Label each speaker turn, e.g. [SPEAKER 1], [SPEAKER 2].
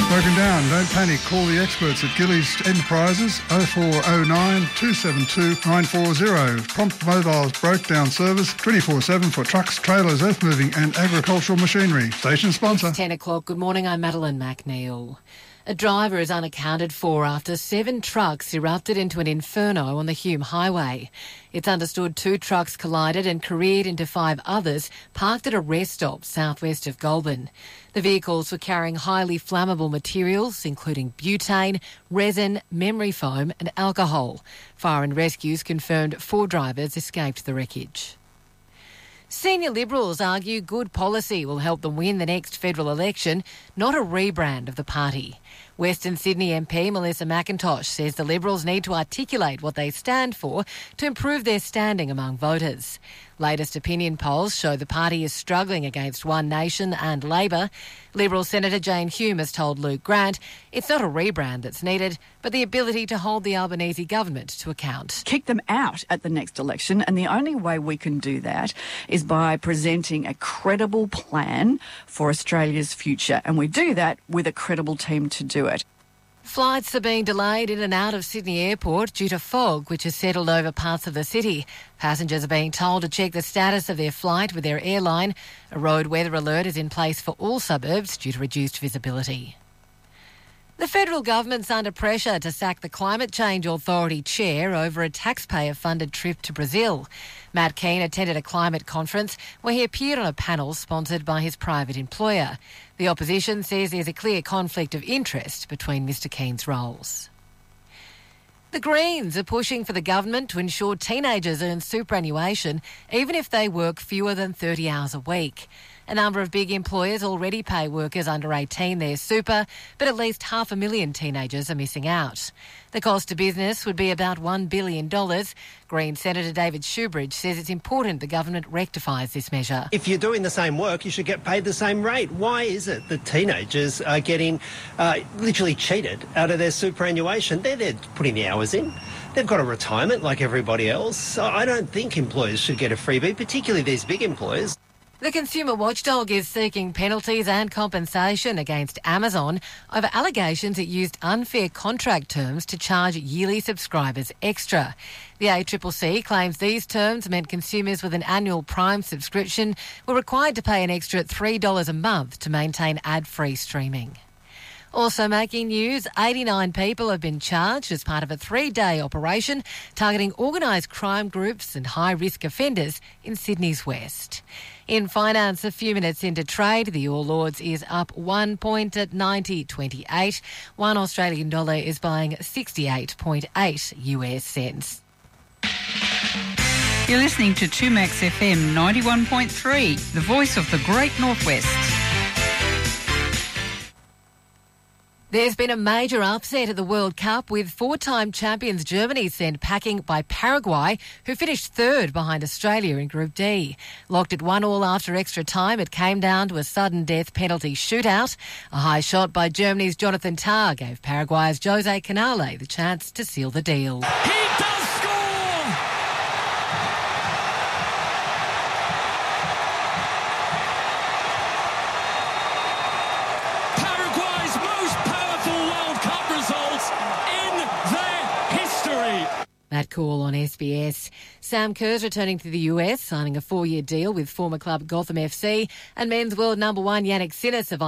[SPEAKER 1] Broken down. Don't panic. Call the experts at Gillies Enterprises 0409 272 940. Prompt Mobile's broke down service 24/7 for trucks, trailers, earth moving and agricultural machinery. Station sponsor.
[SPEAKER 2] It's 10 o'clock. Good morning. I'm Madeline McNeil. A driver is unaccounted for after 7 trucks erupted into an inferno on the Hume Highway. It's understood 2 trucks collided and careered into 5 others parked at a rest stop southwest of Goulburn. The vehicles were carrying highly flammable materials, including butane, resin, memory foam and alcohol. Fire and rescues confirmed 4 drivers escaped the wreckage. Senior Liberals argue good policy will help them win the next federal election, not a rebrand of the party. Western Sydney MP Melissa McIntosh says the Liberals need to articulate what they stand for to improve their standing among voters. Latest opinion polls show the party is struggling against One Nation and Labor. Liberal Senator Jane Hume has told Luke Grant it's not a rebrand that's needed, but the ability to hold the Albanese government to account.
[SPEAKER 3] Kick them out at the next election, and the only way we can do that is by presenting a credible plan for Australia's future, and we do that with a credible team to do it.
[SPEAKER 2] Flights are being delayed in and out of Sydney Airport due to fog, which has settled over parts of the city. Passengers are being told to check the status of their flight with their airline. A road weather alert is in place for all suburbs due to reduced visibility. The federal government's under pressure to sack the Climate Change Authority chair over a taxpayer-funded trip to Brazil. Matt Keane attended a climate conference where he appeared on a panel sponsored by his private employer. The opposition says there's a clear conflict of interest between Mr Keane's roles. The Greens are pushing for the government to ensure teenagers earn superannuation even if they work fewer than 30 hours a week. A number of big employers already pay workers under 18 their super, but at least 500,000 teenagers are missing out. The cost to business would be about $1 billion. Green Senator David Shoebridge says it's important the government rectifies this measure.
[SPEAKER 4] If you're doing the same work, you should get paid the same rate. Why is it that teenagers are getting literally cheated out of their superannuation? They're putting the hours in. They've got a retirement like everybody else. So I don't think employers should get a freebie, particularly these big employers.
[SPEAKER 2] The Consumer Watchdog is seeking penalties and compensation against Amazon over allegations it used unfair contract terms to charge yearly subscribers extra. The ACCC claims these terms meant consumers with an annual Prime subscription were required to pay an extra $3 a month to maintain ad-free streaming. Also making news, 89 people have been charged as part of a 3-day operation targeting organised crime groups and high-risk offenders in Sydney's west. In finance, a few minutes into trade, the All Ords is up 1 point at 90.28. 1 Australian dollar is buying 68.8 US cents.
[SPEAKER 5] You're listening to 2Max FM 91.3, the voice of the Great Northwest.
[SPEAKER 2] There's been a major upset at the World Cup with 4-time champions Germany sent packing by Paraguay, who finished third behind Australia in Group D. Locked at 1-1 after extra time, it came down to a sudden death penalty shootout. A high shot by Germany's Jonathan Tah gave Paraguay's Jose Canale the chance to seal the deal.
[SPEAKER 6] He does score!
[SPEAKER 2] That call on SBS. Sam Kerr's returning to the US, signing a 4-year deal with former club Gotham FC, and men's world number 1 Yannick Sinner survived